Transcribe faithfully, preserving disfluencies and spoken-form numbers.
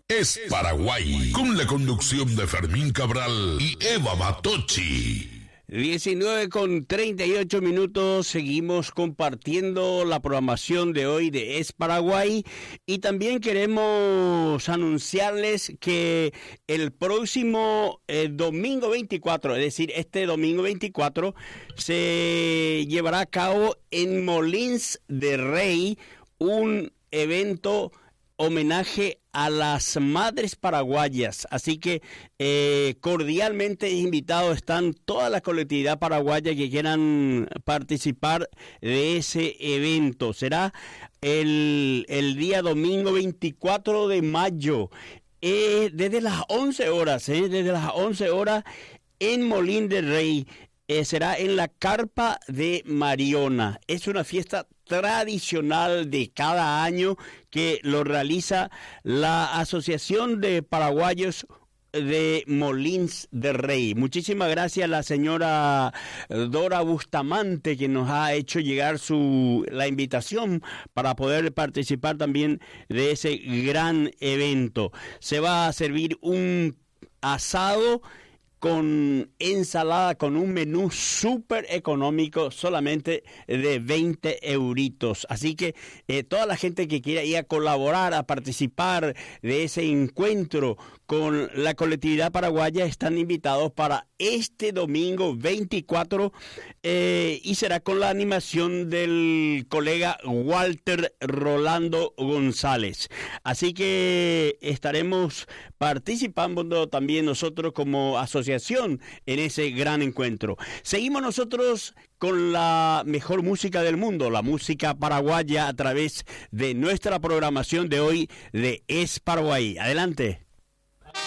Es Paraguay, con la conducción de Fermín Cabral y Eva Batochi. diecinueve con treinta y ocho minutos, seguimos compartiendo la programación de hoy de Es Paraguay y también queremos anunciarles que el próximo eh, domingo veinticuatro, es decir, este domingo veinticuatro, se llevará a cabo en Molins de Rey un evento homenaje a las madres paraguayas, así que eh, cordialmente invitados están toda la colectividad paraguaya que quieran participar de ese evento. Será el, el día domingo veinticuatro de mayo, eh, desde las once horas, eh, desde las once horas en Molín de Rey. Eh, será en la Carpa de Mariona. Es una fiesta tradicional de cada año que lo realiza la Asociación de Paraguayos de Molins de Rey. Muchísimas gracias a la señora Dora Bustamante, que nos ha hecho llegar su la invitación para poder participar también de ese gran evento. Se va a servir un asado con ensalada, con un menú súper económico, solamente de veinte euritos. Así que eh, toda la gente que quiera ir a colaborar, a participar de ese encuentro con la colectividad paraguaya, están invitados para este domingo veinticuatro eh, y será con la animación del colega Walter Rolando González. Así que estaremos participando también nosotros como asociación en ese gran encuentro. Seguimos nosotros con la mejor música del mundo, la música paraguaya, a través de nuestra programación de hoy de Es Paraguay. Adelante.